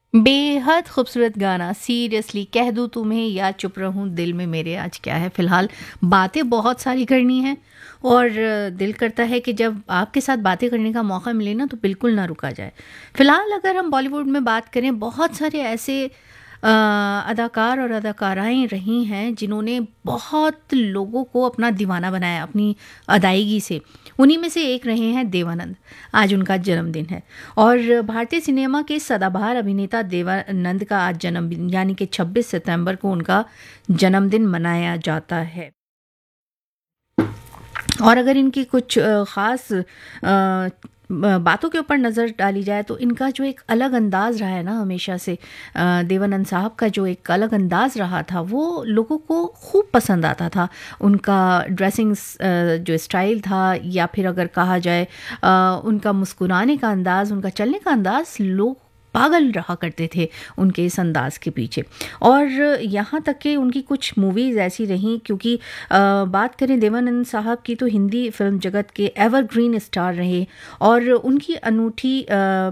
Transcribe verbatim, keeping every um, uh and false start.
बेहद खूबसूरत गाना सीरियसली कह दूँ तुम्हें या चुप रहूँ दिल में मेरे आज क्या है। फ़िलहाल बातें बहुत सारी करनी हैं और दिल करता है कि जब आपके साथ बातें करने का मौका मिले ना तो बिल्कुल ना रुका जाए। फ़िलहाल अगर हम बॉलीवुड में बात करें बहुत सारे ऐसे अ, अदाकार और अदाकाराएँ रही हैं जिन्होंने बहुत लोगों को अपना दीवाना बनाया अपनी अदायगी से। उन्हीं में से एक रहे हैं देवानंद। आज उनका जन्मदिन है। और भारतीय सिनेमा के सदाबहार अभिनेता देवानंद का आज जन्मदिन यानी कि छब्बीस सितंबर को उनका जन्मदिन मनाया जाता है। और अगर इनकी कुछ अ, ख़ास अ, ब बातों के ऊपर नज़र डाली जाए तो इनका जो एक अलग अंदाज़ रहा है ना हमेशा से अ, देवानंद साहब का जो एक अलग अंदाज़ रहा था वो लोगों को खूब पसंद आता था। उनका ड्रेसिंग स अ, जो स्टाइल था या फिर अगर कहा जाए अ, उनका मुस्कुराने का अंदाज़, उनका चलने का अंदाज़ लोग पागल रहा करते थे उनके इस अंदाज़ के पीछे। और यहाँ तक कि उनकी कुछ मूवीज़ ऐसी रहीं क्योंकि अ, बात करें देवानंद साहब की तो हिंदी फ़िल्म जगत के एवरग्रीन स्टार रहे और उनकी अनूठी अ